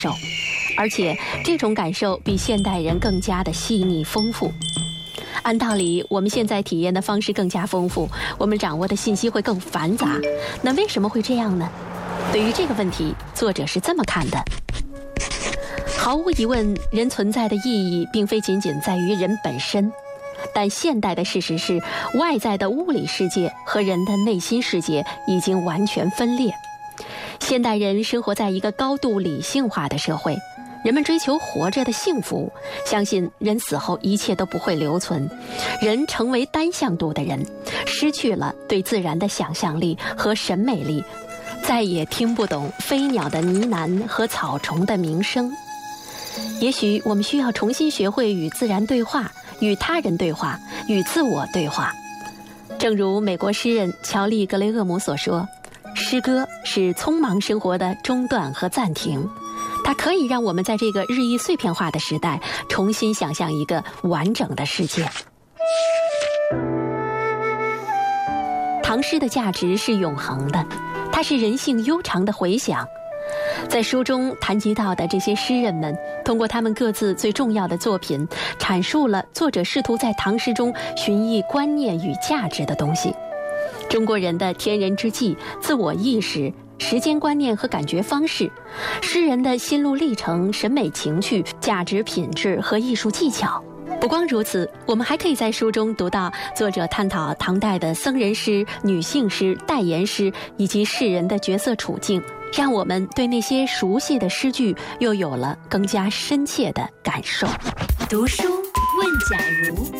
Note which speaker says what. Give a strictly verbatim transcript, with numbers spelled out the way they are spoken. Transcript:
Speaker 1: 受，而且这种感受比现代人更加的细腻丰富。按道理，我们现在体验的方式更加丰富，我们掌握的信息会更繁杂。那为什么会这样呢？对于这个问题，作者是这么看的：毫无疑问，人存在的意义并非仅仅在于人本身，但现代的事实是，外在的物理世界和人的内心世界已经完全分裂。现代人生活在一个高度理性化的社会，人们追求活着的幸福，相信人死后一切都不会留存，人成为单向度的人，失去了对自然的想象力和审美力，再也听不懂飞鸟的呢喃和草虫的鸣声。也许我们需要重新学会与自然对话，与他人对话，与自我对话。正如美国诗人乔利·格雷厄姆所说，诗歌是匆忙生活的中断和暂停，它可以让我们在这个日益碎片化的时代重新想象一个完整的世界。唐诗的价值是永恒的，它是人性悠长的回响。在书中谈及到的这些诗人们，通过他们各自最重要的作品，阐述了作者试图在唐诗中寻绎观念与价值的东西。中国人的天人之际、自我意识、时间观念和感觉方式，诗人的心路历程、审美情趣、价值品质和艺术技巧。不光如此，我们还可以在书中读到作者探讨唐代的僧人诗、女性诗、代言诗以及士人的角色处境，让我们对那些熟悉的诗句又有了更加深切的感受。
Speaker 2: 读书问假如。